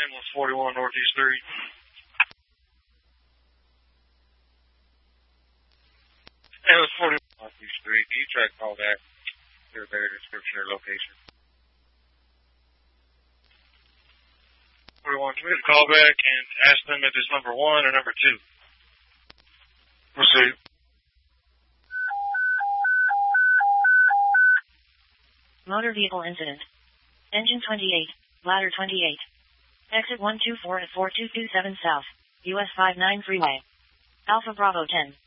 Ambulance 41 Northeast 3. Ambulance 41 Northeast 3. Can you try to call back? Get a better description or location. 41, can we get a call back and ask them if it's number 1 or number 2? Receive. Motor vehicle incident. Engine 28, ladder 28. Exit 124 at 4227 South, US 59 Freeway. Alpha Bravo 10.